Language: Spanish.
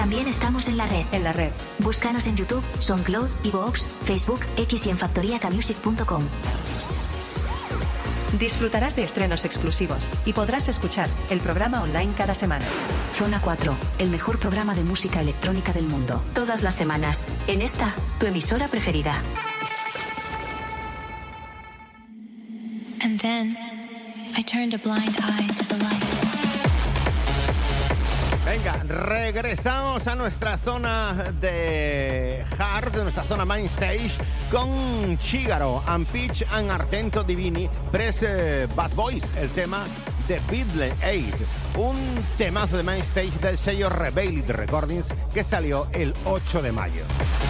También estamos en la red. En la red. Búscanos en YouTube, SoundCloud, iVoox, Facebook, X y en factoriacamusic.com. Disfrutarás de estrenos exclusivos y podrás escuchar el programa online cada semana. Zona 4, el mejor programa de música electrónica del mundo. Todas las semanas, en esta, tu emisora preferida. And then, I turned a blind eye to the light. Venga, regresamos a nuestra zona de hard, de nuestra zona main stage, con Chigaro, and Peach and Artento Divini, Press Bad Boys, el tema de Beatle 8, un temazo de main stage del sello Rebellion Recordings que salió el 8 de mayo.